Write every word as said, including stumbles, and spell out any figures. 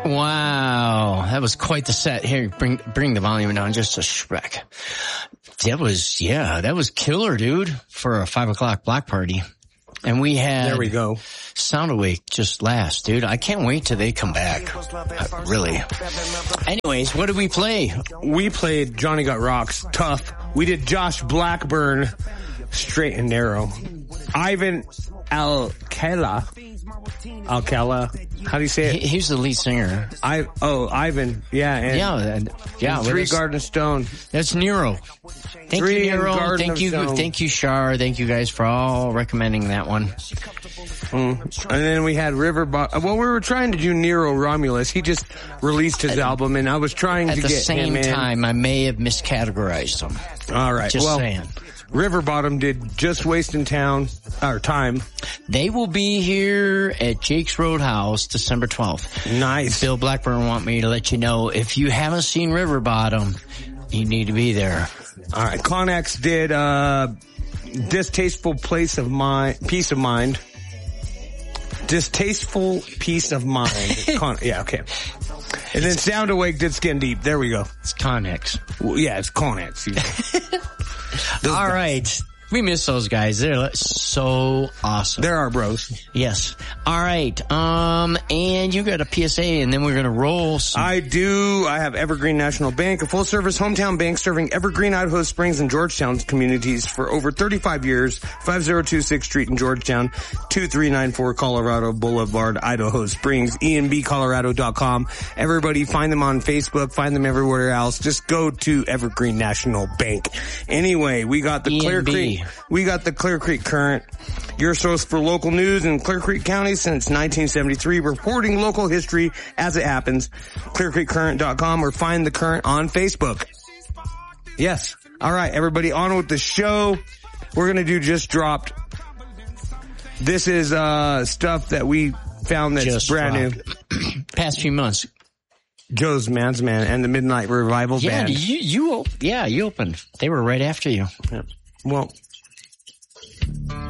Wow, that was quite the set. Here, bring bring the volume down just a shreck. That was, yeah, that was killer, dude, for a five o'clock block party. And we had... There we go. Sound Awake just last, dude. I can't wait till they come back. Uh, really. Anyways, what did we play? We played Johnny Got Rocks, Tough. We did Josh Blackburn, Straight and Narrow. Ivan Alcala. Alcala. How do you say it? He, he's the lead singer. I oh Ivan. Yeah. And yeah. And, yeah. and Three Garden of Stone. That's Nero. Thank Three you, Nero. Garden Thank you. Stone. Thank you, Shar. Thank you guys for all recommending that one. Mm. And then we had River. Bo- well, we were trying to do Nero Romulus. He just released his at, album, and I was trying to get At the same him time, I may have miscategorized them. All right. Just well, saying. River Bottom did Just Wasting Town, or Time. They will be here at Jake's Roadhouse December twelfth. Nice. Bill Blackburn want me to let you know, if you haven't seen River Bottom, you need to be there. All right. Connex did uh Distasteful Place of Mind, Peace of Mind. Distasteful Peace of Mind. Con- yeah, okay. And then Sound Awake did Skin Deep. There we go. It's Connex. Well, yeah, it's Connex. All guys. Right. We miss those guys. They're so awesome. They're our bros. Yes. All right. Um, and you got a P S A, and then we're going to roll some. I do. I have Evergreen National Bank, a full-service hometown bank serving Evergreen, Idaho Springs, and Georgetown communities for over thirty-five years. five oh two sixth Street in Georgetown, two three nine four Colorado Boulevard, Idaho Springs, E N B Colorado dot com. Everybody find them on Facebook, find them everywhere else. Just go to Evergreen National Bank. Anyway, we got the Clear Creek. We got the Clear Creek Current, your source for local news in Clear Creek County since nineteen seventy-three, reporting local history as it happens. clear creek current dot com or find the Current on Facebook. Yes. All right, everybody, on with the show. We're going to do Just Dropped. This is uh stuff that we found that's Just brand dropped. new. Past few months. Joe's Man's Man and the Midnight Revival yeah, Band. You, you, yeah, you opened. They were right after you. Yeah. Well,